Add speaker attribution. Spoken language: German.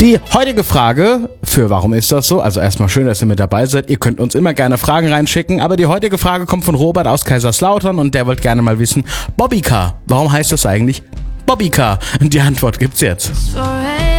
Speaker 1: Die heutige Frage für Warum ist das so? Also erstmal schön, dass ihr mit dabei seid. Ihr könnt uns immer gerne Fragen reinschicken, aber die heutige Frage kommt von Robert aus Kaiserslautern und der wollte gerne mal wissen, Bobbycar, warum heißt das eigentlich Bobbycar? Und die Antwort gibt's jetzt.